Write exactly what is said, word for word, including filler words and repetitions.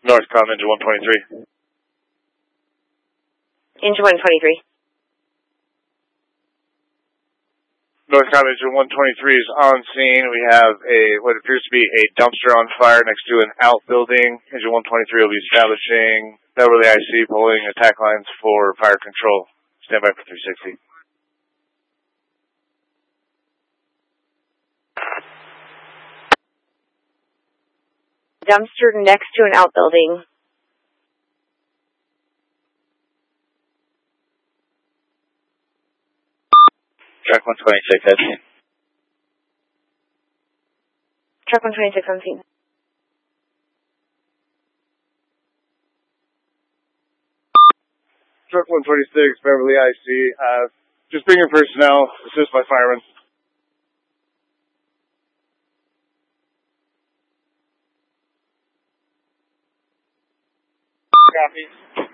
Northcom, engine one twenty-three. Engine one twenty-three. Northcom, engine one twenty-three is on scene. We have a what appears to be a dumpster on fire next to an outbuilding. Engine one twenty-three will be establishing Beverly I C, pulling attack lines for fire control. Stand by for three sixty. Dumpster next to an outbuilding. Truck one twenty-six, that's it. Truck one twenty-six on scene. Truck one twenty-six, Beverly I C. Uh, just bring your personnel, assist by firemen. Copy.